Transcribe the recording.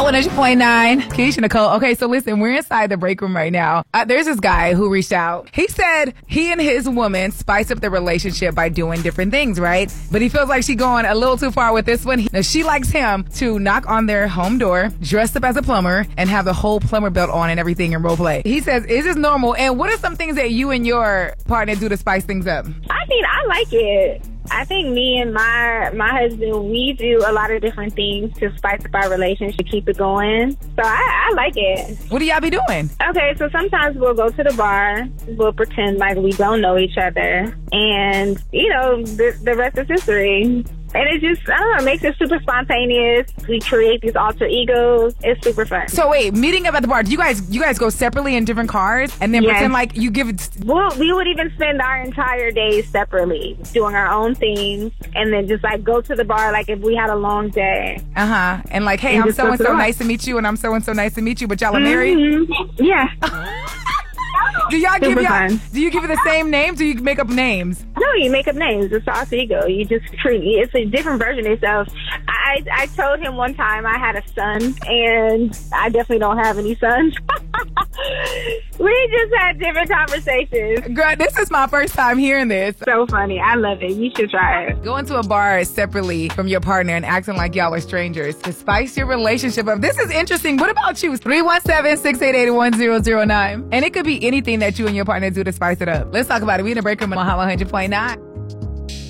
Hot 100.9. Keisha Nicole. Okay, so listen, we're inside the break room right now. There's this guy who reached out. He said he and his woman spice up their relationship by doing different things, right? But he feels like she's going a little too far with this one. Now, she likes him to knock on their home door, dress up as a plumber, and have the whole plumber belt on and everything in role play. He says, is this normal? And what are some things that you and your partner do to spice things up? I mean, I like it. I think me and my husband, we do a lot of different things to spice up our relationship, keep it going. So I like it. What do y'all be doing? Okay, so sometimes we'll go to the bar. We'll pretend like we don't know each other. And, you know, the rest is history. And it just, I don't know, it makes it super spontaneous. We create these alter egos. It's super fun. So wait, meeting up at the bar, do you guys go separately in different cars and then pretend like you give it... Well, we would even spend our entire days separately, doing our own things, and then just like go to the bar like if we had a long day. And like, hey, I'm so-and-so, nice to meet you, and I'm so-and-so, nice to meet you, but y'all are married? Mm-hmm. Yeah. Do you give it the same names, or you make up names? No, you make up names. It's alter ego. You just it's a different version of yourself. I told him one time I had a son, and I definitely don't have any sons. We just had different conversations. Girl, this is my first time hearing this. So funny. I love it. You should try it. Going to a bar separately from your partner and acting like y'all are strangers to spice your relationship up. This is interesting. What about you? 317-688-1009. And it could be anything that you and your partner do to spice it up. Let's talk about it. We in a break room on Hot 100.9.